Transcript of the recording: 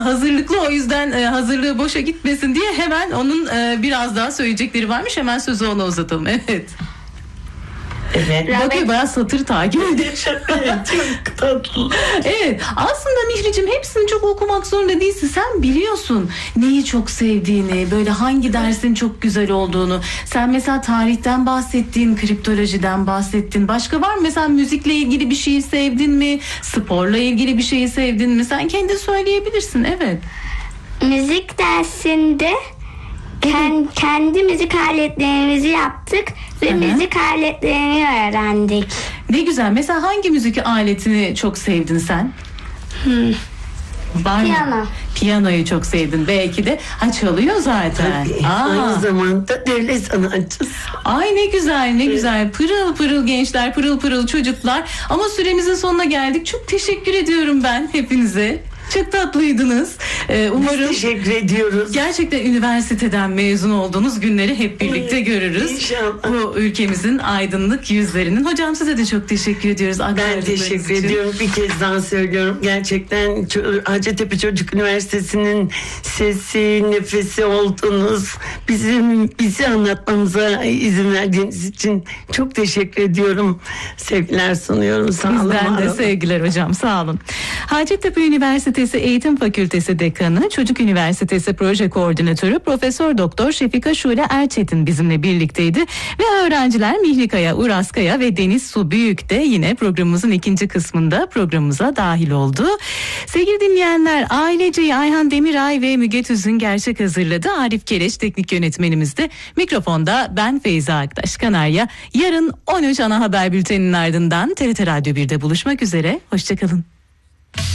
Hazırlıklı, o yüzden hazırlığı boşa gitmesin diye hemen onun biraz daha söyleyecekleri varmış. Hemen sözü ona uzatalım. Evet. Evet. Bakıyor bayağı satır takip ediyor. Çok tatlı. Evet, aslında Mihricim hepsini çok okumak zorunda değilsin. Sen biliyorsun neyi çok sevdiğini, böyle hangi dersin çok güzel olduğunu. Sen mesela tarihten bahsettin, kriptolojiden bahsettin. Başka var mı? Mesela müzikle ilgili bir şeyi sevdin mi? Sporla ilgili bir şeyi sevdin mi? Sen kendi söyleyebilirsin, evet. Müzik dersinde kendi müzik aletlerimizi yaptık ve müzik aletlerini öğrendik. Ne güzel. Mesela hangi müzik aletini çok sevdin sen? Var mı? Piyano. Piyanoyu çok sevdin belki de. Ha, çalıyor zaten. Tabii, aynı zamanda devlet sanatçısı. Ay ne güzel, ne güzel. Pırıl pırıl gençler, pırıl pırıl çocuklar. Ama süremizin sonuna geldik. Çok teşekkür ediyorum ben hepinize. Çok tatlıydınız. Umarım Biz teşekkür ediyoruz. gerçekten üniversiteden mezun olduğunuz günleri hep birlikte görürüz. İnşallah. Bu ülkemizin aydınlık yüzlerinin. Hocam size de çok teşekkür ediyoruz. Ben teşekkür ediyorum. Bir kez daha söylüyorum. Gerçekten Hacettepe Çocuk Üniversitesi'nin sesi, nefesi oldunuz. Bizi anlatmamıza izin verdiğiniz için çok teşekkür ediyorum. Sevgiler sunuyorum. Sağ olun. Bizden de sevgiler hocam, sağ olun. Hacettepe Üniversitesi Eğitim Fakültesi Dekanı, Çocuk Üniversitesi Proje Koordinatörü Profesör Doktor Şefika Şule Erçetin bizimle birlikteydi ve öğrenciler Mihlikaya, Uraskaya ve Deniz Su Büyük de yine programımızın ikinci kısmında programımıza dahil oldu. Sevgili dinleyenler, aileceyi Ayhan Demiray ve Müge Tüzün gerçek hazırladı. Arif Keleş teknik yönetmenimizdi. Mikrofonda ben Feyza Aktaş Kanarya. Yarın 13 ana haber bülteninin ardından TRT Radyo 1'de buluşmak üzere. Hoşçakalın.